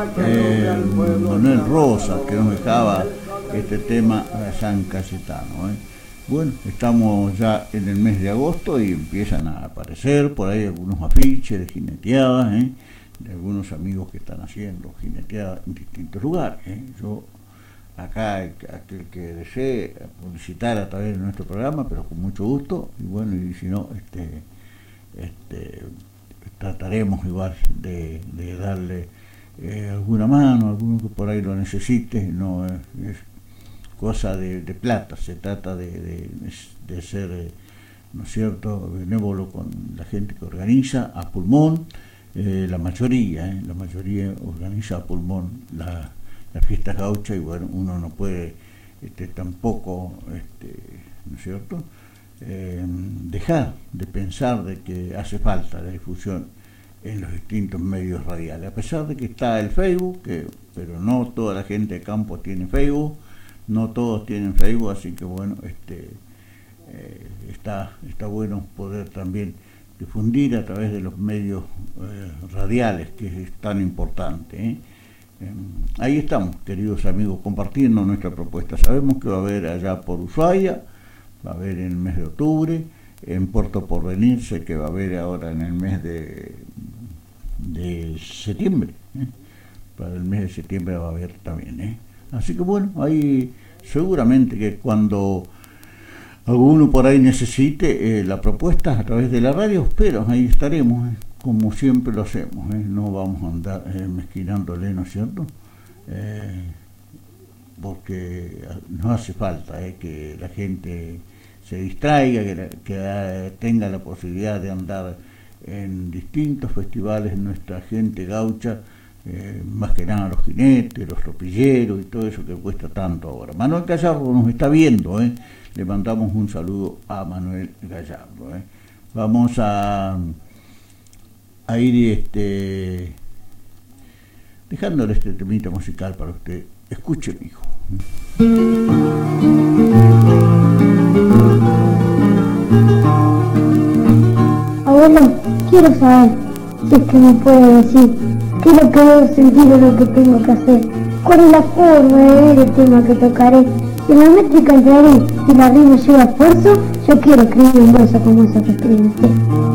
Manuel Rosa, que nos dejaba este tema San Cayetano. Bueno, estamos ya en el mes de agosto y empiezan a aparecer por ahí algunos afiches de jineteadas, de algunos amigos que están haciendo jineteadas en distintos lugares. Yo acá, aquel que desee publicitar a través de nuestro programa, pero con mucho gusto, y bueno, y si no, trataremos igual de darle alguna mano, alguno que por ahí lo necesite. No es cosa de plata, se trata de ser, ¿no es cierto?, benévolo con la gente que organiza a pulmón. La mayoría organiza a pulmón la fiesta gaucha, y bueno, uno no puede tampoco, ¿no es cierto?, dejar de pensar de que hace falta la difusión en los distintos medios radiales, a pesar de que está el Facebook, pero no toda la gente de campo tiene Facebook, no todos tienen Facebook, así que bueno, está bueno poder también difundir a través de los medios radiales, que es tan importante. Ahí estamos, queridos amigos, compartiendo nuestra propuesta. Sabemos que va a haber allá por Ushuaia, va a haber en el mes de octubre, en Puerto Porvenir sé que va a haber ahora en el mes de septiembre, para el mes de septiembre va a haber también. Así que bueno, ahí seguramente que cuando alguno por ahí necesite la propuesta a través de la radio, pero ahí estaremos, como siempre lo hacemos, no vamos a andar mezquinándole, ¿no es cierto? Porque nos hace falta que la gente se distraiga, que tenga la posibilidad de andar en distintos festivales nuestra gente gaucha, más que nada los jinetes, los tropilleros y todo eso que cuesta tanto ahora. Manuel Gallardo nos está viendo, le mandamos un saludo a Manuel Gallardo. Vamos a ir dejándole este temita musical para usted. Escuche, mijo. Abuelo, quiero saber si es que me puede decir qué es lo que debo sentir o lo que tengo que hacer, cuál es la forma de ver el tema que tocaré, si la métrica entraré, si la rima lleva esfuerzo. Yo quiero escribir un verso como esa que escribe usted.